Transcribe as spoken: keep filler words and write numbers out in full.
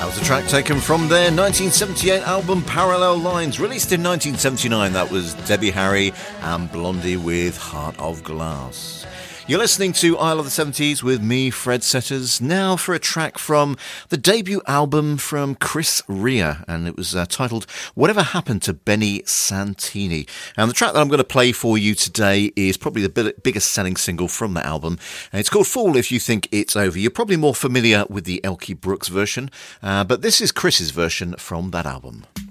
That was a track taken from their nineteen seventy-eight album Parallel Lines, released in nineteen seventy-nine. That was Debbie Harry and Blondie with Heart of Glass. You're listening to Isle of the seventies with me, Fred Setters, now for a track from the debut album from Chris Rea, and it was uh, titled Whatever Happened to Benny Santini. And the track that I'm going to play for you today is probably the bi- biggest selling single from the album, and it's called Fool If You Think It's Over. You're probably more familiar with the Elkie Brooks version, uh, but this is Chris's version from that album.